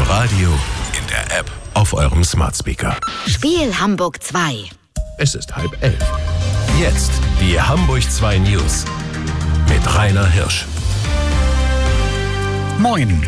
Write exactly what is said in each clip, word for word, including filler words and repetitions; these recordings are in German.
Radio, in der App, auf eurem Smart Speaker. Spiel Hamburg zwei. Es ist halb elf. Jetzt die Hamburg zwei News mit Rainer Hirsch. Moin.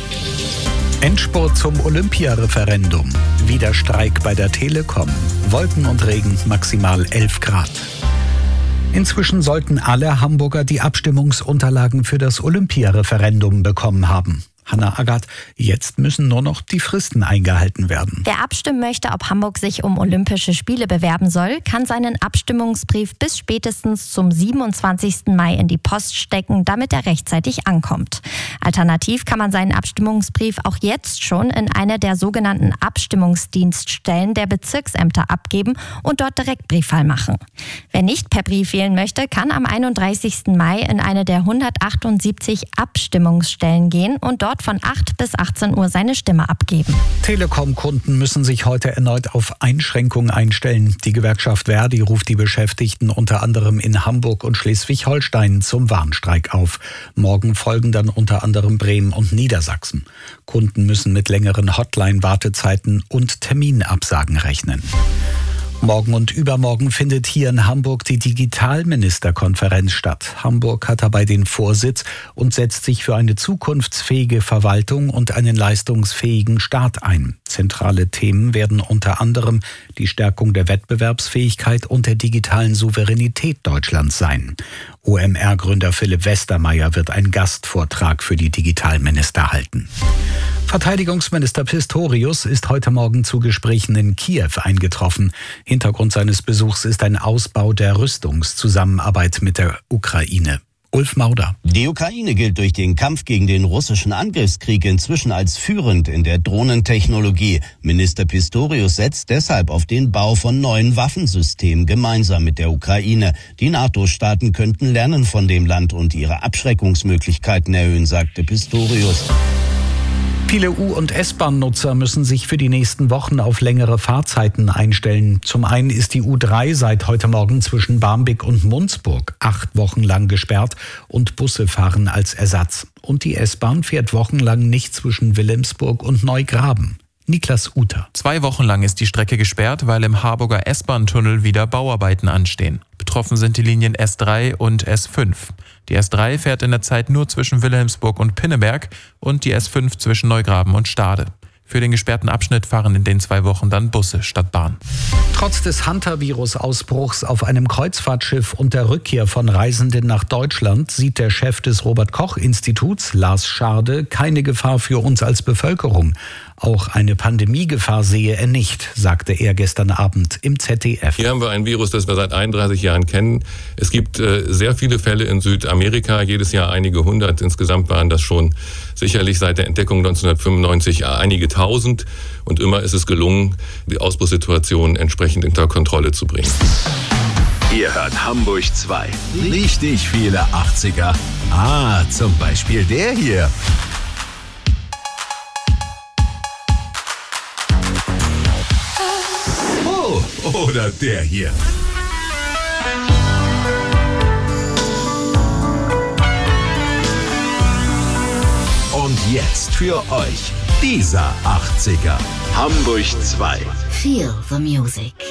Endspurt zum Olympiareferendum. Wieder Streik bei der Telekom. Wolken und Regen, maximal elf Grad. Inzwischen sollten alle Hamburger die Abstimmungsunterlagen für das Olympiareferendum bekommen haben. Hanna Agathe, jetzt müssen nur noch die Fristen eingehalten werden. Wer abstimmen möchte, ob Hamburg sich um Olympische Spiele bewerben soll, kann seinen Abstimmungsbrief bis spätestens zum siebenundzwanzigsten Mai in die Post stecken, damit er rechtzeitig ankommt. Alternativ kann man seinen Abstimmungsbrief auch jetzt schon in eine der sogenannten Abstimmungsdienststellen der Bezirksämter abgeben und dort direkt Briefwahl machen. Wer nicht per Brief wählen möchte, kann am einunddreißigsten Mai in eine der hundertachtundsiebzig Abstimmungsstellen gehen und dort von acht bis achtzehn Uhr seine Stimme abgeben. Telekom-Kunden müssen sich heute erneut auf Einschränkungen einstellen. Die Gewerkschaft Verdi ruft die Beschäftigten unter anderem in Hamburg und Schleswig-Holstein zum Warnstreik auf. Morgen folgen dann unter anderem Bremen und Niedersachsen. Kunden müssen mit längeren Hotline-Wartezeiten und Terminabsagen rechnen. Morgen und übermorgen findet hier in Hamburg die Digitalministerkonferenz statt. Hamburg hat dabei den Vorsitz und setzt sich für eine zukunftsfähige Verwaltung und einen leistungsfähigen Staat ein. Zentrale Themen werden unter anderem die Stärkung der Wettbewerbsfähigkeit und der digitalen Souveränität Deutschlands sein. O M R-Gründer Philipp Westermeier wird einen Gastvortrag für die Digitalminister halten. Verteidigungsminister Pistorius ist heute Morgen zu Gesprächen in Kiew eingetroffen. Hintergrund seines Besuchs ist ein Ausbau der Rüstungszusammenarbeit mit der Ukraine. Ulf Mauder. Die Ukraine gilt durch den Kampf gegen den russischen Angriffskrieg inzwischen als führend in der Drohnentechnologie. Minister Pistorius setzt deshalb auf den Bau von neuen Waffensystemen gemeinsam mit der Ukraine. Die NATO-Staaten könnten lernen von dem Land und ihre Abschreckungsmöglichkeiten erhöhen, sagte Pistorius. Viele U- und S-Bahn-Nutzer müssen sich für die nächsten Wochen auf längere Fahrzeiten einstellen. Zum einen ist die U drei seit heute Morgen zwischen Barmbek und Munzburg acht Wochen lang gesperrt und Busse fahren als Ersatz. Und die S-Bahn fährt wochenlang nicht zwischen Wilhelmsburg und Neugraben. Niklas Uter. Zwei Wochen lang ist die Strecke gesperrt, weil im Harburger S-Bahn-Tunnel wieder Bauarbeiten anstehen. Betroffen sind die Linien S drei und S fünf. Die S drei fährt in der Zeit nur zwischen Wilhelmsburg und Pinneberg und die S fünf zwischen Neugraben und Stade. Für den gesperrten Abschnitt fahren in den zwei Wochen dann Busse statt Bahn. Trotz des Hantavirus-Ausbruchs auf einem Kreuzfahrtschiff und der Rückkehr von Reisenden nach Deutschland sieht der Chef des Robert-Koch-Instituts, Lars Scharde, keine Gefahr für uns als Bevölkerung. Auch eine Pandemiegefahr sehe er nicht, sagte er gestern Abend im Z D F. Hier haben wir ein Virus, das wir seit einunddreißig Jahren kennen. Es gibt äh, sehr viele Fälle in Südamerika, jedes Jahr einige hundert. Insgesamt waren das schon sicherlich seit der Entdeckung neunzehnhundertfünfundneunzig einige tausend. Und immer ist es gelungen, die Ausbruchssituation entsprechend unter Kontrolle zu bringen. Ihr hört Hamburg zwei. Richtig viele achtziger. Ah, zum Beispiel der hier. Oder der hier. Und jetzt für euch dieser achtziger. Hamburg zwei. Feel the music.